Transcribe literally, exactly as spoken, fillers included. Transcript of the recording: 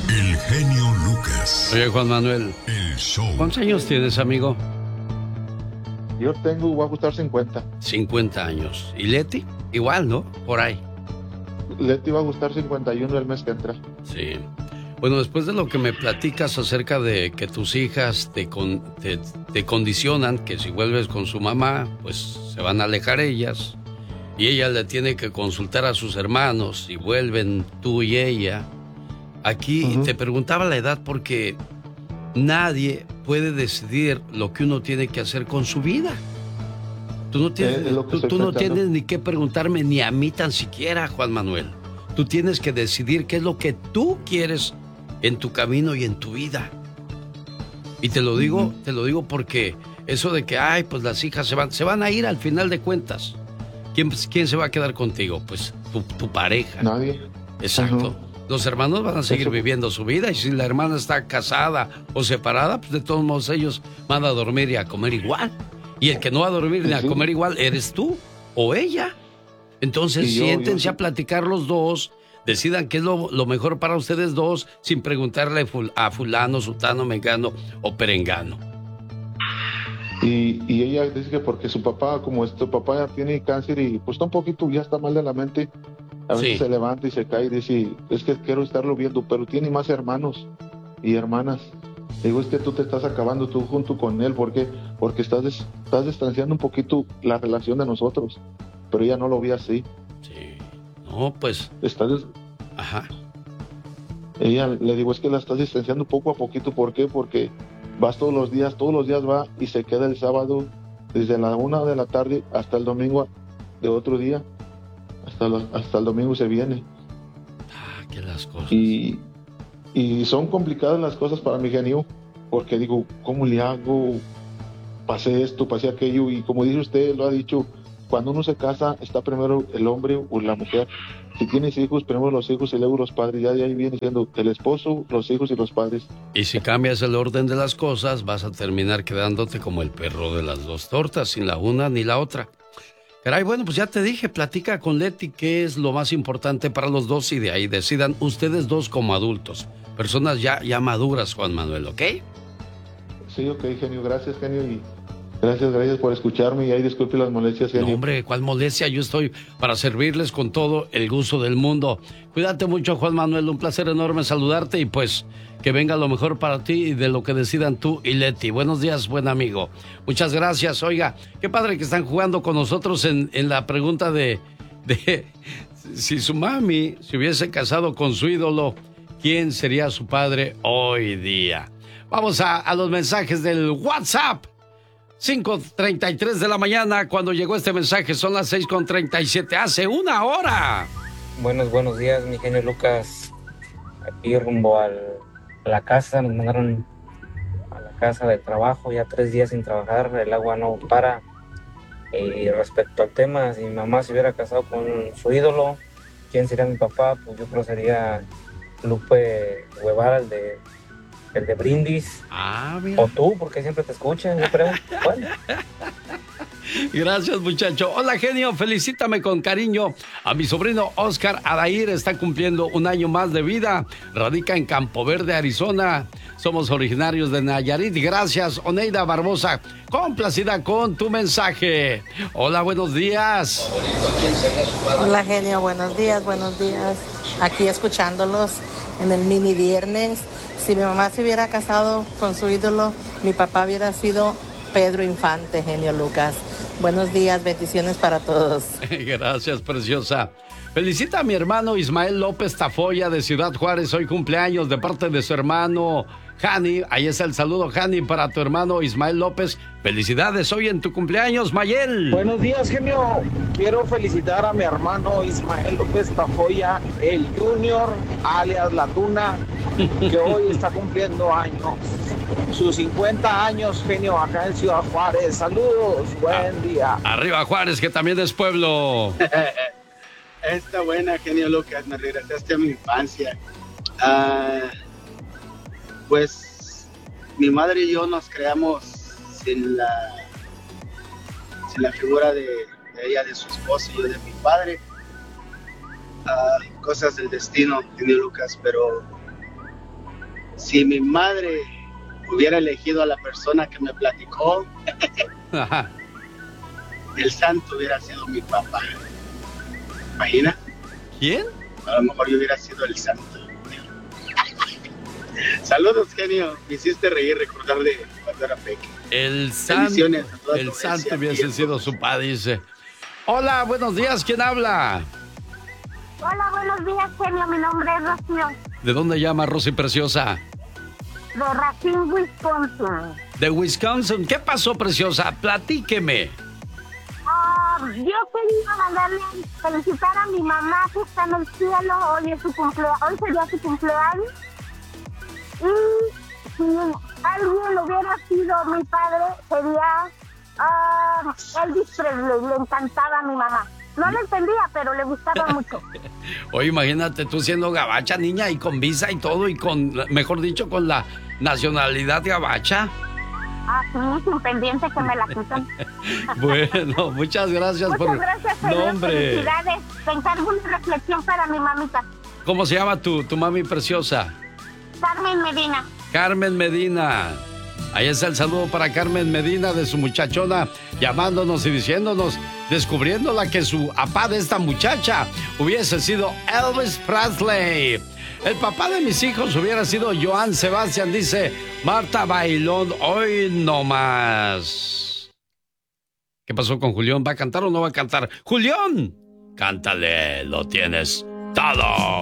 El genio Lucas. Oye, Juan Manuel, el show. ¿Cuántos años tienes, amigo? Yo tengo, voy a gustar cincuenta. cincuenta años. ¿Y Leti? Igual, ¿no? Por ahí. Leti va a gustar cincuenta y uno el mes que entra. Sí. Bueno, después de lo que me platicas acerca de que tus hijas te, con, te, te condicionan, que si vuelves con su mamá, pues se van a alejar ellas, y ella le tiene que consultar a sus hermanos, y vuelven tú y ella. Aquí uh-huh. te preguntaba la edad porque nadie puede decidir lo que uno tiene que hacer con su vida. Tú no tienes, eh, tú, tú no tienes ni que preguntarme, ni a mí tan siquiera, Juan Manuel. Tú tienes que decidir qué es lo que tú quieres en tu camino y en tu vida. Y te lo digo, uh-huh. te lo digo porque eso de que, ay, pues las hijas se van, se van a ir al final de cuentas. ¿Quién, quién se va a quedar contigo? Pues tu, tu pareja. Nadie. Exacto. Uh-huh. Los hermanos van a seguir eso. viviendo su vida, y si la hermana está casada o separada, pues de todos modos ellos van a dormir y a comer igual. Y el que no va a dormir ni a comer igual eres tú o ella. Entonces yo, siéntense yo, yo... a platicar los dos, decidan qué es lo, lo mejor para ustedes dos, sin preguntarle a fulano, sutano, mengano o perengano. Y, y ella dice que porque su papá, como este papá ya tiene cáncer y pues está un poquito, ya está mal de la mente, a veces sí. se levanta y se cae y dice, es que quiero estarlo viendo, pero tiene más hermanos y hermanas. Digo, es que tú te estás acabando tú junto con él, ¿por qué? Porque estás, des, estás distanciando un poquito la relación de nosotros, pero ella no lo ve así. Sí, no, pues... Estás des... Ajá. Ella, le digo, es que la estás distanciando poco a poquito, ¿por qué? Porque vas todos los días, todos los días va y se queda el sábado desde la una de la tarde hasta el domingo de otro día, hasta, la, hasta el domingo se viene. Ah, qué las cosas. Y... Y son complicadas las cosas para mi genio, porque digo, ¿cómo le hago? Pasé esto, pasé aquello, y como dice usted, lo ha dicho, cuando uno se casa, está primero el hombre o la mujer. Si tienes hijos, primero los hijos y luego los padres. Ya de ahí viene siendo el esposo, los hijos y los padres. Y si cambias el orden de las cosas, vas a terminar quedándote como el perro de las dos tortas, sin la una ni la otra. Caray, bueno, pues ya te dije, platica con Leti qué es lo más importante para los dos y de ahí decidan ustedes dos como adultos, personas ya, ya maduras, Juan Manuel, ¿ok? Sí, ok, genio, gracias, genio, y gracias, gracias por escucharme, y ahí disculpe las molestias, genio. No, hombre, ¿cuál molestia? Yo estoy para servirles con todo el gusto del mundo. Cuídate mucho, Juan Manuel, un placer enorme saludarte y pues que venga lo mejor para ti y de lo que decidan tú y Leti. Buenos días, buen amigo. Muchas gracias. Oiga, qué padre que están jugando con nosotros en, en la pregunta de, de si su mami se hubiese casado con su ídolo, ¿quién sería su padre hoy día? Vamos a, a los mensajes del WhatsApp. cinco treinta y tres de la mañana, cuando llegó este mensaje, son las seis con treinta y siete, hace una hora. Buenos, buenos días, mi genio Lucas. Aquí rumbo al, a la casa, nos mandaron a la casa de trabajo, ya tres días sin trabajar, el agua no para. Y respecto al tema, si mi mamá se hubiera casado con su ídolo, ¿quién sería mi papá? Pues yo creo que sería Lupe Guevara, el de... el de Brindis. Ah, mira. O tú, porque siempre te escuchan, yo creo. Bueno. Gracias, muchacho. Hola, genio, felicítame con cariño a mi sobrino Oscar Adair. Está cumpliendo un año más de vida. Radica en Campo Verde, Arizona. Somos originarios de Nayarit. Gracias, Oneida Barbosa. Complacida con tu mensaje. Hola, buenos días. Hola, genio, buenos días, buenos días. Aquí escuchándolos en el mini viernes. Si mi mamá se hubiera casado con su ídolo, mi papá hubiera sido Pedro Infante, genio Lucas. Buenos días, bendiciones para todos. Gracias, preciosa. Felicita a mi hermano Ismael López Tafoya de Ciudad Juárez. Hoy cumpleaños de parte de su hermano Jani. Ahí está el saludo, Jani, para tu hermano Ismael López. Felicidades hoy en tu cumpleaños, Mayel. Buenos días, genio. Quiero felicitar a mi hermano Ismael López Tafoya, el Junior, alias La Tuna, que hoy está cumpliendo años. Sus cincuenta años, genio, acá en Ciudad Juárez. Saludos, buen ah, día. Arriba Juárez, que también es pueblo. Está buena, genio Lucas, me regresaste a mi infancia. Uh, pues mi madre y yo nos creamos sin la sin la figura de, de ella, de su esposo y yo de mi padre. Uh, cosas del destino, genio Lucas, pero si mi madre hubiera elegido a la persona que me platicó, Ajá. el santo hubiera sido mi papá. ¿Imagina? ¿Quién? A lo mejor yo hubiera sido el santo. Saludos, genio. Me hiciste reír recordar de cuando era pequeño. El santo, el santo hubiese sido su padre, dice. Hola, buenos días, ¿quién habla? Hola, buenos días, genio. Mi nombre es Rocío. ¿De dónde llama Rosy Preciosa? De Racine, Wisconsin. De Wisconsin. ¿Qué pasó, Preciosa? Platíqueme. Uh, yo quería mandarle felicitar a mi mamá que está en el cielo. Hoy es su cumpleaños, hoy sería su cumpleaños. Y si alguien hubiera sido mi padre, sería uh, Elvis Presley. Le encantaba a mi mamá. No lo entendía, pero le gustaba mucho. Oye, imagínate tú siendo gabacha, niña, y con visa y todo, y con, mejor dicho, con la nacionalidad gabacha. Ah, sí, sin pendiente que me la quitan. Bueno, muchas gracias. Muchas por... gracias, no, hombre. Felicidades. Te encargo una reflexión para mi mamita. ¿Cómo se llama tu, tu mami preciosa? Carmen Medina. Carmen Medina. Ahí está el saludo para Carmen Medina de su muchachona, llamándonos y diciéndonos, descubriéndola que su papá de esta muchacha hubiese sido Elvis Presley. El papá de mis hijos hubiera sido Joan Sebastián, dice Marta Bailón. Hoy no más. ¿Qué pasó con Julián? ¿Va a cantar o no va a cantar? ¡Julián! Cántale, lo tienes todo.